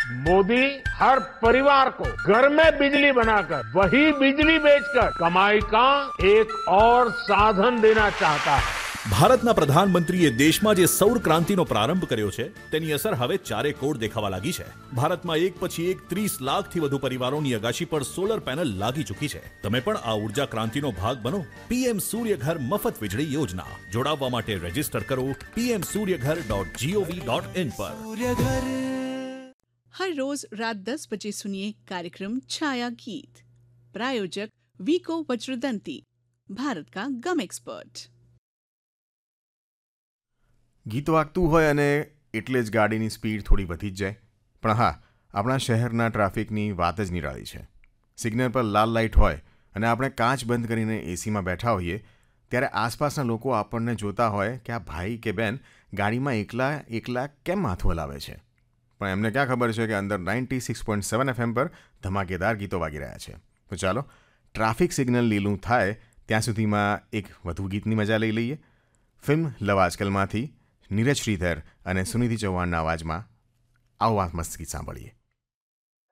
मोदी हर परिवार को घर में बिजली बनाकर वही बिजली बेचकर कमाई का एक और साधन देना चाहता है. ભારતના પ્રધાનમંત્રીએ દેશમાં જે સૌર ક્રાંતિનો પ્રારંભ કર્યો છે તેની અસર હવે ચારે કોર દેખાવા લાગી છે. ભારતમાં એક પછી એક 30 લાખથી વધુ પરિવારોની અગાશી પર સોલર પેનલ લાગી ચૂકી છે. તમે પણ આ ઉર્જા ક્રાંતિનો ભાગ બનો. પીએમ સૂર્યઘર મફત વીજળી યોજના. જોડાવવા માટે રજીસ્ટર કરો pmsuryaghar.gov.in પર. हर रोज रात 10 बजे सुनिए कार्यक्रम छाया गीत. प्रायोजक वीको वज्रदंती, भारत का गम एक्सपर्ट. ગીત વાગતું હોય અને એટલે જ ગાડીની સ્પીડ થોડી વધી જ જાય. પણ હા, આપણા શહેરના ટ્રાફિકની વાત જ નિરાળી છે. સિગ્નલ પર લાલ લાઇટ હોય અને આપણે કાચ બંધ કરીને એસીમાં બેઠા હોઈએ ત્યારે આસપાસના લોકો આપણને જોતા હોય કે આ ભાઈ કે બેન ગાડીમાં એકલા કેમ માથું હલાવે છે. પણ એમને ક્યાં ખબર છે કે અંદર 96.7 FM પર ધમાકેદાર ગીતો વાગી રહ્યા છે. તો ચાલો, ટ્રાફિક સિગ્નલ લીલું થાય ત્યાં સુધીમાં એક વધુ ગીતની મજા લઈ લઈએ. ફિલ્મ લવ આજકલમાંથી નીરજ શ્રીધર અને સુનિધિ ચૌહાણના અવાજમાં આવો આ મસ્ત ગીત સાંભળીએ.